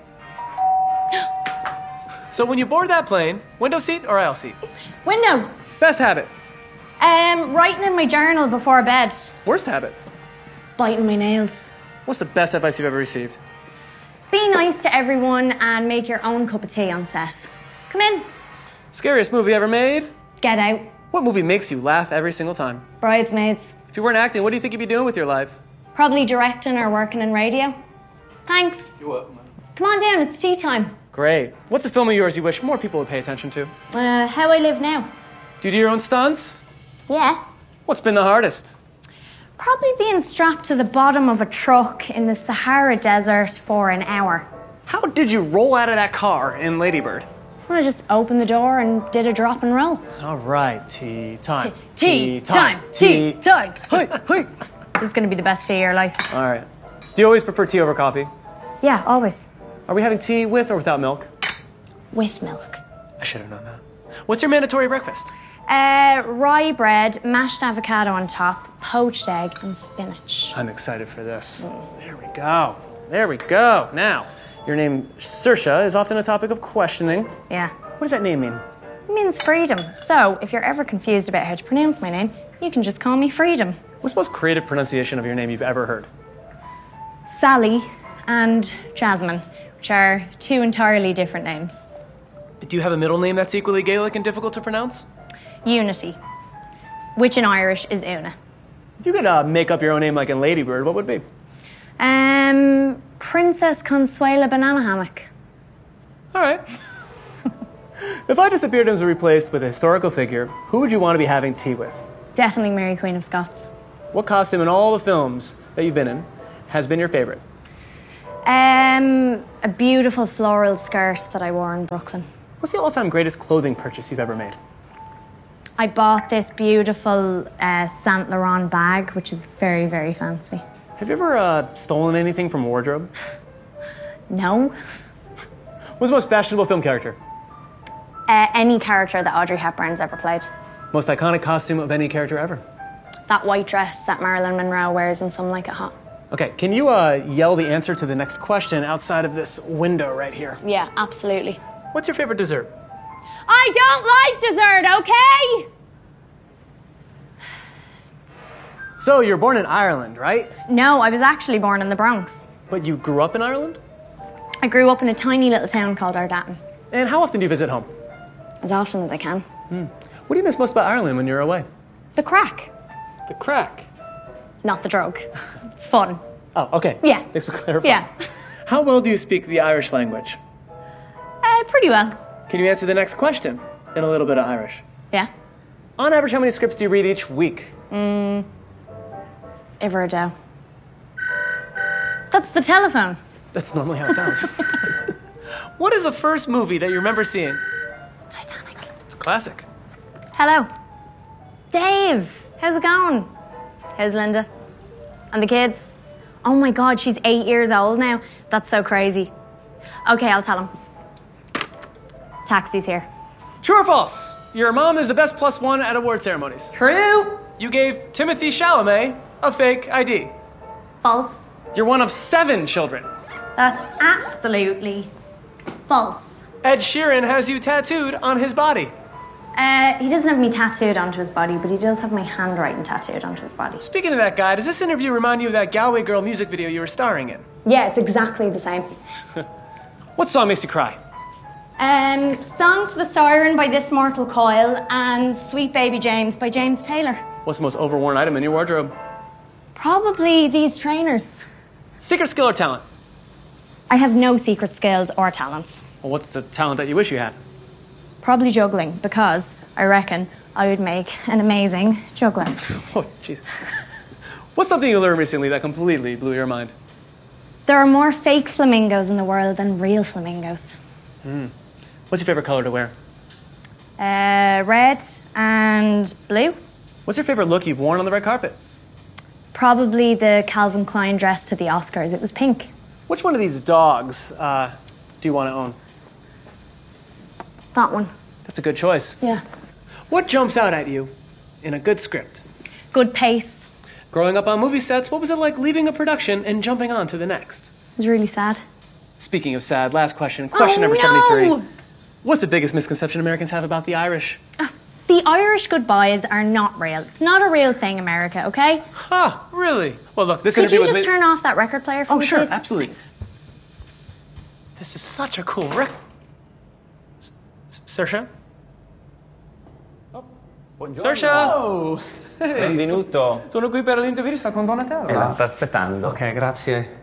So when you board that plane, window seat or aisle seat? Window. Best habit? Writing in my journal before bed. Worst habit? Biting my nails. What's the best advice you've ever received? Be nice to everyone and make your own cup of tea on set. Come in. Scariest movie ever made? Get Out. What movie makes you laugh every single time? Bridesmaids. If you weren't acting, what do you think you'd be doing with your life? Probably directing or working in radio. Thanks. You're welcome. Come on down, it's tea time. Great. What's a film of yours you wish more people would pay attention to? How I Live Now. Do you do your own stunts? Yeah. What's been the hardest? Probably being strapped to the bottom of a truck in the Sahara Desert for an hour. How did you roll out of that car in Lady Bird? I just opened the door and did a drop and roll. All right, tea time. Tea time. Tea time. Hey, hey. This is going to be the best tea of your life. All right. Do you always prefer tea over coffee? Yeah, always. Are we having tea with or without milk? With milk. I should have known that. What's your mandatory breakfast? Rye bread, mashed avocado on top, poached egg, and spinach. I'm excited for this. There we go. There we go. Now, your name, Saoirse, is often a topic of questioning. Yeah. What does that name mean? It means freedom. So, if you're ever confused about how to pronounce my name, you can just call me Freedom. What's the most creative pronunciation of your name you've ever heard? Sally and Jasmine, which are two entirely different names. Do you have a middle name that's equally Gaelic and difficult to pronounce? Unity, which in Irish is Una. If you could make up your own name like in Lady Bird, what would it be? Princess Consuela Banana Hammock. All right. If I disappeared and was replaced with a historical figure, who would you want to be having tea with? Definitely Mary Queen of Scots. What costume in all the films that you've been in has been your favorite? A beautiful floral skirt that I wore in Brooklyn. What's the all-time greatest clothing purchase you've ever made? I bought this beautiful Saint Laurent bag, which is very, very fancy. Have you ever stolen anything from a wardrobe? No. What's the most fashionable film character? Any character that Audrey Hepburn's ever played. Most iconic costume of any character ever? That white dress that Marilyn Monroe wears in Some Like It Hot. Okay, can you yell the answer to the next question outside of this window right here? Yeah, absolutely. What's your favorite dessert? I don't like dessert, okay? So, you're born in Ireland, right? No, I was actually born in the Bronx. But you grew up in Ireland? I grew up in a tiny little town called Ardatton. And how often do you visit home? As often as I can. What do you miss most about Ireland when you're away? The crack. The crack? Not the drug. It's fun. Oh, okay. Yeah. Thanks for clarifying. Yeah. How well do you speak the Irish language? Pretty well. Can you answer the next question in a little bit of Irish? Yeah. On average, how many scripts do you read each week? Iver a doe. That's the telephone. That's normally how it sounds. What is the first movie that you remember seeing? Titanic. It's a classic. Hello. Dave, how's it going? How's Linda? And the kids? Oh my God, she's 8 years old now. That's so crazy. Okay, I'll tell him. Taxi's here. True or false? Your mom is the best +1 at award ceremonies. True. You gave Timothy Chalamet a fake ID. False. You're one of 7 children. That's absolutely false. Ed Sheeran has you tattooed on his body. He doesn't have me tattooed onto his body, but he does have my handwriting tattooed onto his body. Speaking of that guy, does this interview remind you of that Galway Girl music video you were starring in? Yeah, it's exactly the same. What song makes you cry? Song to the Siren by This Mortal Coil and Sweet Baby James by James Taylor. What's the most overworn item in your wardrobe? Probably these trainers. Secret skill or talent? I have no secret skills or talents. Well, what's the talent that you wish you had? Probably juggling, because I reckon I would make an amazing juggler. Oh, jeez. What's something you learned recently that completely blew your mind? There are more fake flamingos in the world than real flamingos. What's your favorite color to wear? Red and blue. What's your favorite look you've worn on the red carpet? Probably the Calvin Klein dress to the Oscars. It was pink. Which one of these dogs do you want to own? That one. That's a good choice. Yeah. What jumps out at you in a good script? Good pace. Growing up on movie sets, what was it like leaving a production and jumping on to the next? It was really sad. Speaking of sad, last question. Question number 73. What's the biggest misconception Americans have about the Irish? The Irish goodbyes are not real. It's not a real thing, America, okay? Huh, really? Well, look, this Could interview you was just turn off that record player for me, sure, please? absolutely. Thanks. This is such a cool record. Saoirse? Saoirse! Oh, Benvenuto. sono qui per l'intervista con Donatella. La sta aspettando. Ok, grazie.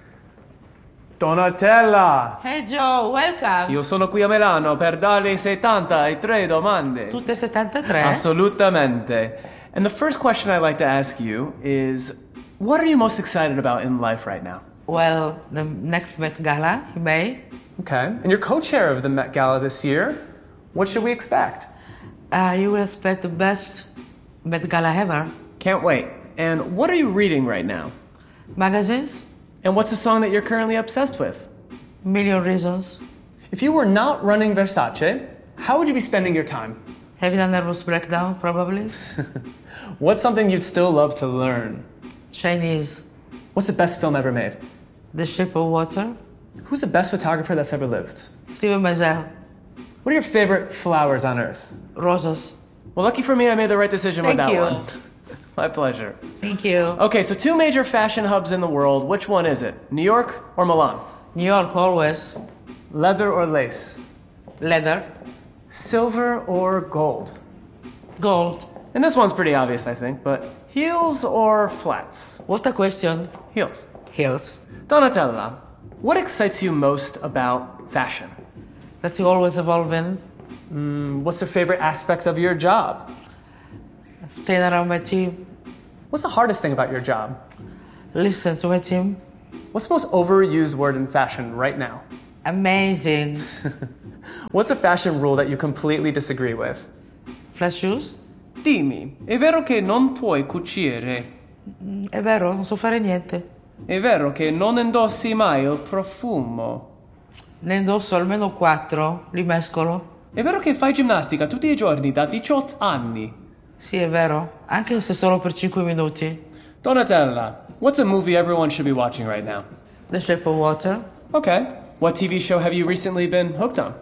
Donatella! Hey Joe, welcome. Io sono qui a Milano per darle 73 domande. Tutte 73? Assolutamente. And the first question I'd like to ask you is, what are you most excited about in life right now? Well, the next Met Gala in May. Okay, and you're co-chair of the Met Gala this year. What should we expect? You will expect the best Met Gala ever. Can't wait. And what are you reading right now? Magazines? And what's the song that you're currently obsessed with? Million Reasons. If you were not running Versace, how would you be spending your time? Having a nervous breakdown, probably. What's something you'd still love to learn? Chinese. What's the best film ever made? The Shape of Water. Who's the best photographer that's ever lived? Steven Meisel. What are your favorite flowers on earth? Roses. Well, lucky for me, I made the right decision with that Thank you. one. My pleasure. Thank you. Okay, so 2 major fashion hubs in the world. Which one is it? New York or Milan? New York, always. Leather or lace? Leather. Silver or gold? Gold. And this one's pretty obvious, I think, but heels or flats? What a question. Heels. Heels. Donatella, what excites you most about fashion? That you're always evolving. What's your favorite aspect of your job? Staying around my team. What's the hardest thing about your job? Listen to my team. What's the most overused word in fashion right now? Amazing. What's a fashion rule that you completely disagree with? Flat shoes? Dimmi, è vero che non puoi cucire? È vero, non so fare niente. È vero che non indossi mai il profumo? Ne indosso almeno 4, li mescolo. È vero che fai ginnastica tutti i giorni da 18 anni? Sì, è vero, anche se solo per 5 minuti. Donatella, what's a movie everyone should be watching right now? The Shape of Water. Okay. What TV show have you recently been hooked on?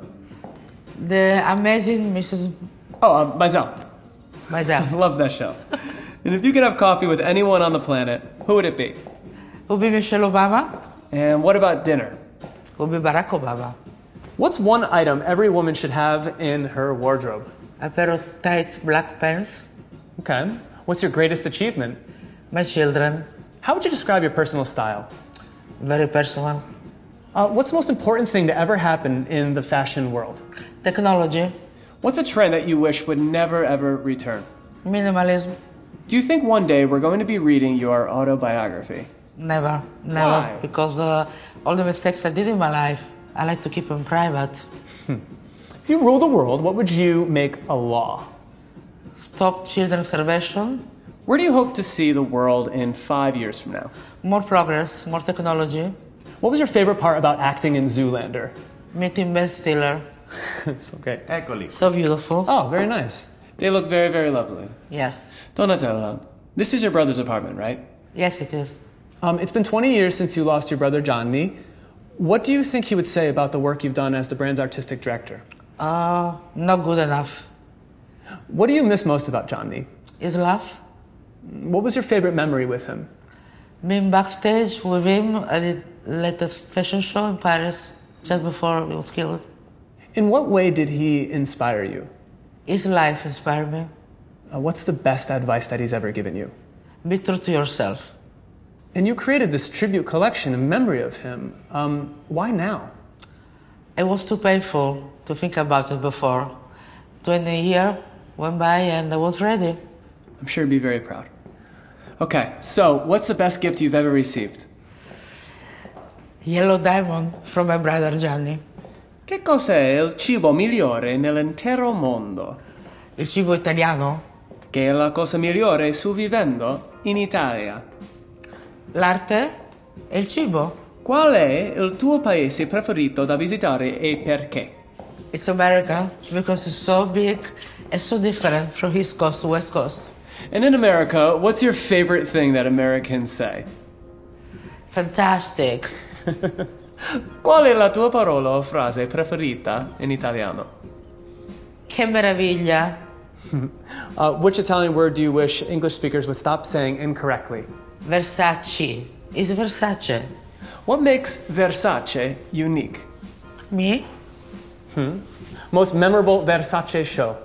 The Amazing Mrs. Oh, Maisel. Maisel. Love that show. And if you could have coffee with anyone on the planet, who would it be? Would be Michelle Obama. And what about dinner? Would be Barack Obama. What's one item every woman should have in her wardrobe? A pair of tight black pants. Okay. What's your greatest achievement? My children. How would you describe your personal style? Very personal. What's the most important thing to ever happen in the fashion world? Technology. What's a trend that you wish would never ever return? Minimalism. Do you think one day we're going to be reading your autobiography? Never. Why? Because all the mistakes I did in my life, I like to keep them private. If you rule the world, what would you make a law? Stop children's starvation. Where do you hope to see the world in 5 years from now? More progress, more technology. What was your favorite part about acting in Zoolander? Meeting Ben Stiller. It's okay. Eccoli. So beautiful. Oh, very nice. They look very, very lovely. Yes. Donatella, this is your brother's apartment, right? Yes, it is. It's been 20 years since you lost your brother Johnny. What do you think he would say about the work you've done as the brand's artistic director? Not good enough. What do you miss most about Johnny? His laugh. What was your favorite memory with him? Being backstage with him at the latest fashion show in Paris, just before he was killed. In what way did he inspire you? His life inspired me. What's the best advice that he's ever given you? Be true to yourself. And you created this tribute collection in memory of him. Why now? It was too painful to think about it before. 20 years went by and I was ready. I'm sure he'd be very proud. Okay, so what's the best gift you've ever received? Yellow diamond from my brother Gianni. Che cos'è il cibo migliore nell'intero mondo? Il cibo italiano? Che è la cosa migliore su vivendo in Italia? L'arte e il cibo. Qual è il tuo paese preferito da visitare e perché? It's America because it's so big and so different from East Coast to West Coast. And in America, what's your favorite thing that Americans say? Fantastic. Qual è la tua parola o frase preferita in italiano? Che meraviglia. Which Italian word do you wish English speakers would stop saying incorrectly? Versace. It's Versace. What makes Versace unique? Me? Most memorable Versace show?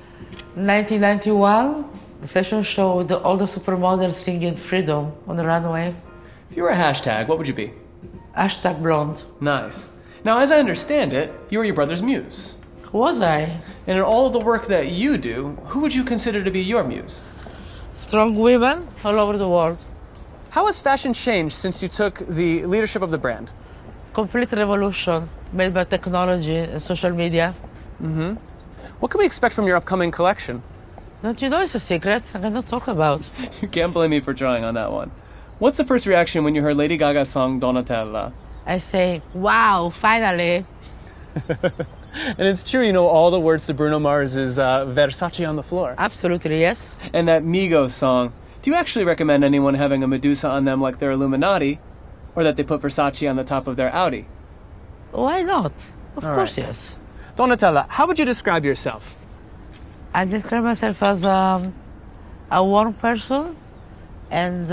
1991, the fashion show with all the supermodels singing Freedom on the runway. If you were a hashtag, what would you be? Hashtag blonde. Nice. Now, as I understand it, you were your brother's muse. Was I? And in all of the work that you do, who would you consider to be your muse? Strong women all over the world. How has fashion changed since you took the leadership of the brand? Complete revolution made by technology and social media. What can we expect from your upcoming collection? Don't you know it's a secret I cannot talk about? You can't blame me for trying on that one. What's the first reaction when you heard Lady Gaga's song Donatella? I say, wow, finally. And it's true, you know all the words to Bruno Mars's Versace on the Floor. Absolutely, yes. And that Migos song. Do you actually recommend anyone having a Medusa on them like they're Illuminati? Or that they put Versace on the top of their Audi? Why not? Of All course, right. yes. Donatella, how would you describe yourself? I describe myself as a warm person and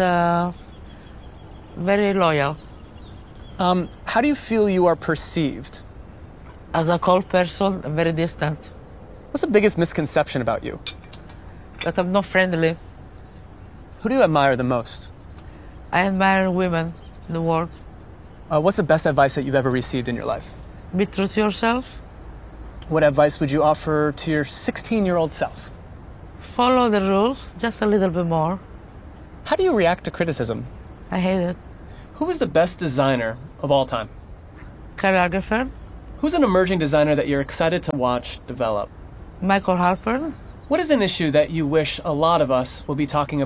very loyal. How do you feel you are perceived? As a cold person and very distant. What's the biggest misconception about you? That I'm not friendly. Who do you admire the most? I admire women in the world. What's the best advice that you've ever received in your life? Be true to yourself. What advice would you offer to your 16-year-old self? Follow the rules just a little bit more. How do you react to criticism? I hate it. Who is the best designer of all time? Choreographer? Who's an emerging designer that you're excited to watch develop? Michael Harper? What is an issue that you wish a lot of us will be talking